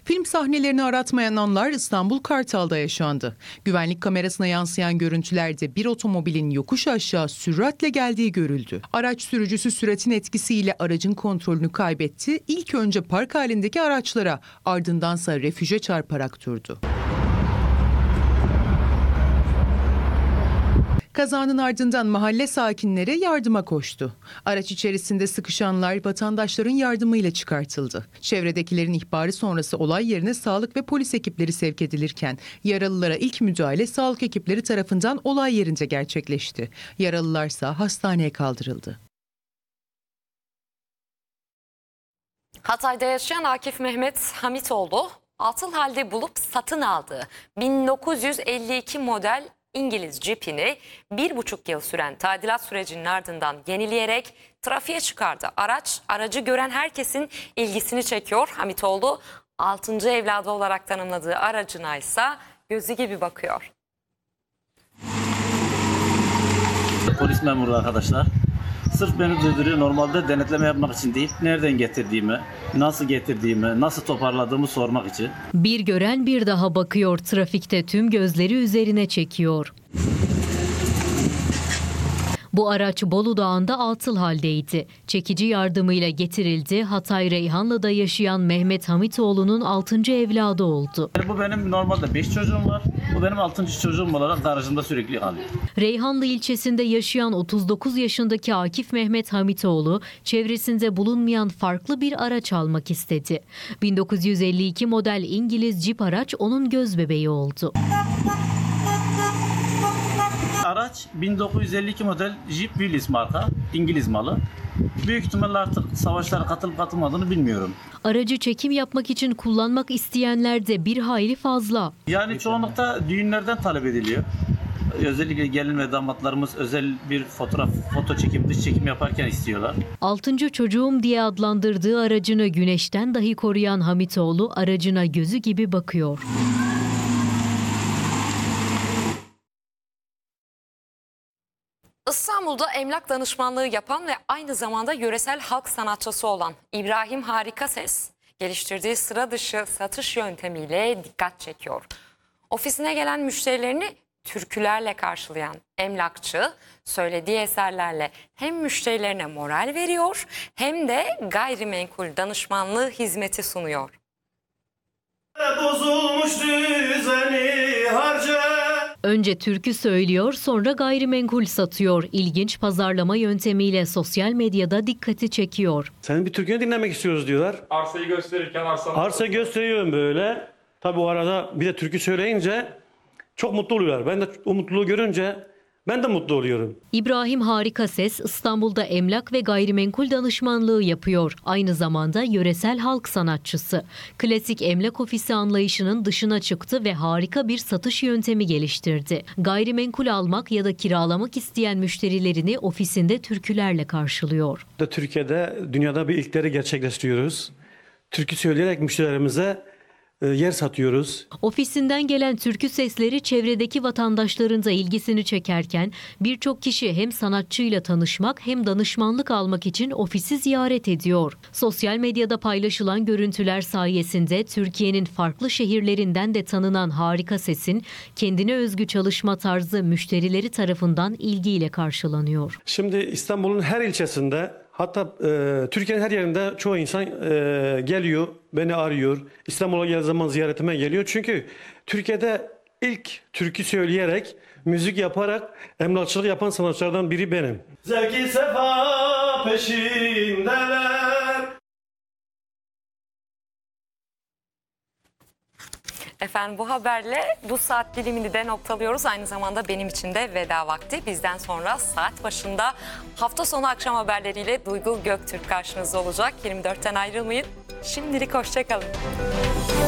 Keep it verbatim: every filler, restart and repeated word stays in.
Film sahnelerini aratmayan anlar İstanbul Kartal'da yaşandı. Güvenlik kamerasına yansıyan görüntülerde bir otomobilin yokuş aşağı süratle geldiği görüldü. Araç sürücüsü süratin etkisiyle aracın kontrolünü kaybetti. İlk önce park halindeki araçlara, ardındansa refüje çarparak durdu. Kazanın ardından mahalle sakinleri yardıma koştu. Araç içerisinde sıkışanlar vatandaşların yardımıyla çıkartıldı. Çevredekilerin ihbarı sonrası olay yerine sağlık ve polis ekipleri sevk edilirken yaralılara ilk müdahale sağlık ekipleri tarafından olay yerinde gerçekleşti. Yaralılarsa hastaneye kaldırıldı. Hatay'da yaşayan Akif Mehmet Hamitoğlu, atıl halde bulup satın aldığı bin dokuz yüz elli iki model İngiliz Jeep'ini bir buçuk yıl süren tadilat sürecinin ardından yenileyerek trafiğe çıkardı. Araç, aracı gören herkesin ilgisini çekiyor. Hamitoğlu, altıncı evladı olarak tanımladığı aracına ise gözü gibi bakıyor. Polis memuru arkadaşlar. Sırf beni durduruyor. Normalde denetleme yapmak için değil, nereden getirdiğimi, nasıl getirdiğimi, nasıl toparladığımı sormak için. Bir gören bir daha bakıyor. Trafikte tüm gözleri üzerine çekiyor. Bu araç Bolu Dağı'nda atıl haldeydi. Çekici yardımıyla getirildi. Hatay Reyhanlı'da yaşayan Mehmet Hamitoğlu'nun altıncı evladı oldu. Bu benim normalde beş çocuğum var. Bu benim altıncı çocuğum olarak garajımda sürekli kalıyor. Reyhanlı ilçesinde yaşayan otuz dokuz yaşındaki Akif Mehmet Hamitoğlu çevresinde bulunmayan farklı bir araç almak istedi. bin dokuz yüz elli iki model İngiliz Jeep araç onun gözbebeği oldu. Araç bin dokuz yüz elli iki model Jeep Willys marka, İngiliz malı. Büyük ihtimalle artık savaşlara katılıp katılmadığını bilmiyorum. Aracı çekim yapmak için kullanmak isteyenler de bir hayli fazla. Yani çoğunlukta düğünlerden talep ediliyor. Özellikle gelin ve damatlarımız özel bir fotoğraf, foto çekim, dış çekim yaparken istiyorlar. Altıncı çocuğum diye adlandırdığı aracını güneşten dahi koruyan Hamitoğlu aracına gözü gibi bakıyor. İstanbul'da emlak danışmanlığı yapan ve aynı zamanda yöresel halk sanatçısı olan İbrahim Harikases, geliştirdiği sıra dışı satış yöntemiyle dikkat çekiyor. Ofisine gelen müşterilerini türkülerle karşılayan emlakçı, söylediği eserlerle hem müşterilerine moral veriyor hem de gayrimenkul danışmanlığı hizmeti sunuyor. Bozulmuş düzeni harca. Önce türkü söylüyor, sonra gayrimenkul satıyor. İlginç pazarlama yöntemiyle sosyal medyada dikkati çekiyor. Senin bir türkünü dinlemek istiyoruz diyorlar. Arsayı gösterirken arsanın... Arsa gösteriyorum böyle. Tabii o arada bir de türkü söyleyince çok mutlu oluyorlar. Ben de o mutluluğu görünce ben de mutlu oluyorum. İbrahim Harikases İstanbul'da emlak ve gayrimenkul danışmanlığı yapıyor. Aynı zamanda yöresel halk sanatçısı. Klasik emlak ofisi anlayışının dışına çıktı ve harika bir satış yöntemi geliştirdi. Gayrimenkul almak ya da kiralamak isteyen müşterilerini ofisinde türkülerle karşılıyor. Türkiye'de dünyada bir ilkleri gerçekleştiriyoruz. Türkü söyleyerek müşterilerimize yer satıyoruz. Ofisinden gelen türkü sesleri çevredeki vatandaşların da ilgisini çekerken birçok kişi hem sanatçıyla tanışmak hem danışmanlık almak için ofisi ziyaret ediyor. Sosyal medyada paylaşılan görüntüler sayesinde Türkiye'nin farklı şehirlerinden de tanınan Harikasesin kendine özgü çalışma tarzı müşterileri tarafından ilgiyle karşılanıyor. Şimdi İstanbul'un her ilçesinde, hatta e, Türkiye'nin her yerinde çoğu insan e, geliyor, beni arıyor. İstanbul'a geldiği zaman ziyaretime geliyor. Çünkü Türkiye'de ilk türkü söyleyerek, müzik yaparak emlakçılık yapan sanatçılardan biri benim. Zevki sefa peşindeler. Efendim bu haberle bu saat dilimini de noktalıyoruz. Aynı zamanda benim için de veda vakti. Bizden sonra saat başında hafta sonu akşam haberleriyle Duygu Göktürk karşınızda olacak. yirmi dörtten ayrılmayın. Şimdilik hoşça kalın.